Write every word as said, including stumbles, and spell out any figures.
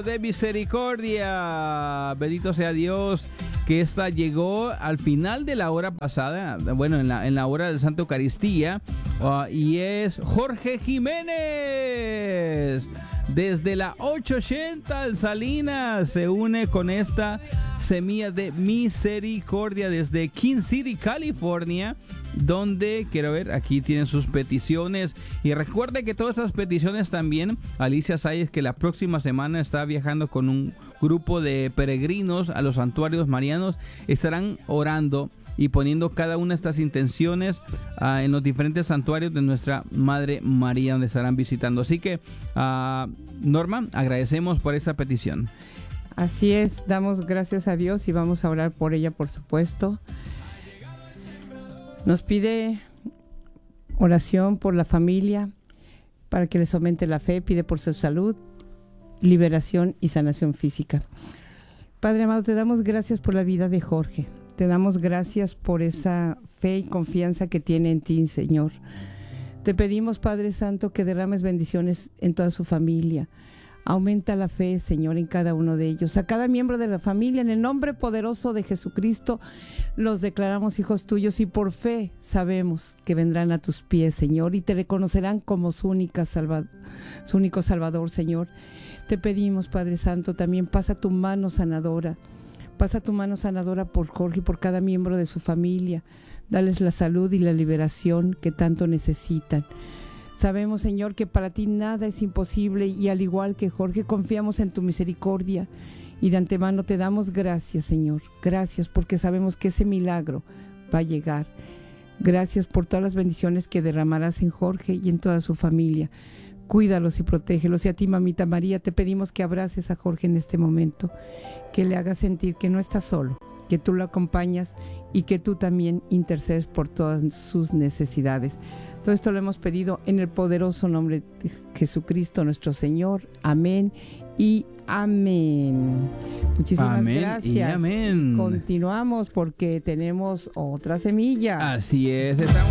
de misericordia. Bendito sea Dios, que esta llegó al final de la hora pasada, bueno, en la, en la hora del Santa Eucaristía, uh, y es Jorge Jiménez. Desde la ochocientos ochenta en Salinas se une con esta semilla de misericordia desde King City, California, donde, quiero ver, aquí tienen sus peticiones. Y recuerde que todas esas peticiones también, Alicia Sayes, que la próxima semana está viajando con un grupo de peregrinos a los santuarios marianos, estarán orando y poniendo cada una de estas intenciones uh, en los diferentes santuarios de nuestra Madre María, donde estarán visitando. Así que, uh, Norma, agradecemos por esa petición. Así es, damos gracias a Dios y vamos a orar por ella, por supuesto. Nos pide oración por la familia, para que les aumente la fe, pide por su salud, liberación y sanación física. Padre amado, te damos gracias por la vida de Jorge. Te damos gracias por esa fe y confianza que tiene en ti, Señor. Te pedimos, Padre Santo, que derrames bendiciones en toda su familia. Aumenta la fe, Señor, en cada uno de ellos. A cada miembro de la familia, en el nombre poderoso de Jesucristo, los declaramos hijos tuyos y por fe sabemos que vendrán a tus pies, Señor, y te reconocerán como su, única salva, su único Salvador, Señor. Te pedimos, Padre Santo, también pasa tu mano sanadora. Pasa tu mano sanadora por Jorge y por cada miembro de su familia. Dales la salud y la liberación que tanto necesitan. Sabemos, Señor, que para ti nada es imposible y al igual que Jorge, confiamos en tu misericordia. Y de antemano te damos gracias, Señor. Gracias porque sabemos que ese milagro va a llegar. Gracias por todas las bendiciones que derramarás en Jorge y en toda su familia. Cuídalos y protégelos. Y a ti, mamita María, te pedimos que abraces a Jorge en este momento, que le hagas sentir que no está solo, que tú lo acompañas y que tú también intercedes por todas sus necesidades. Todo esto lo hemos pedido en el poderoso nombre de Jesucristo nuestro Señor. Amén y amén. Muchísimas amén gracias. Y amén. Continuamos porque tenemos otra semilla. Así es, estamos